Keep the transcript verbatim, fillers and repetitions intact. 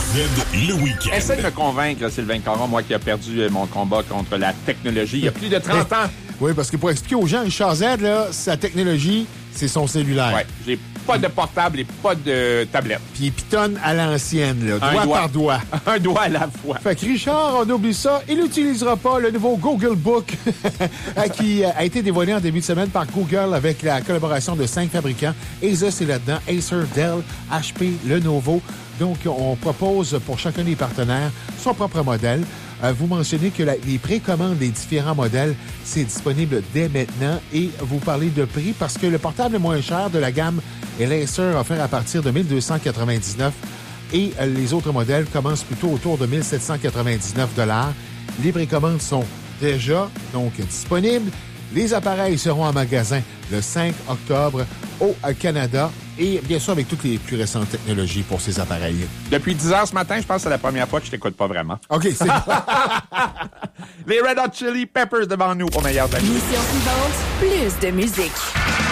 Z le week-end. Essaye de me convaincre, Sylvain Caron, moi qui a perdu mon combat contre la technologie il y a plus de trente ans. Oui, parce que pour expliquer aux gens, Richard Z, là, sa technologie, c'est son cellulaire. Oui, j'ai pas de portable et pas de tablette. Puis il pitonne à l'ancienne, là, doigt, doigt par doigt. Un doigt à la fois. Fait que Richard, on oublie ça, il n'utilisera pas le nouveau Google Book qui a été dévoilé en début de semaine par Google avec la collaboration de cinq fabricants. Asus est là-dedans, Acer, Dell, H P, Lenovo. Donc, on propose pour chacun des partenaires son propre modèle. Euh, vous mentionnez que la, les précommandes des différents modèles, c'est disponible dès maintenant. Et vous parlez de prix parce que le portable le moins cher de la gamme est l'Acer offert à partir de mille deux cent quatre-vingt-dix-neuf et euh, les autres modèles commencent plutôt autour de mille sept cent quatre-vingt-dix-neuf dollars. Les précommandes sont déjà donc disponibles. Les appareils seront en magasin le cinq octobre au Canada et bien sûr avec toutes les plus récentes technologies pour ces appareils. Depuis dix heures ce matin, je pense que c'est la première fois que je t'écoute pas vraiment. OK, c'est Les Red Hot Chili Peppers devant nous au meilleur de la Mission suivante, plus de musique.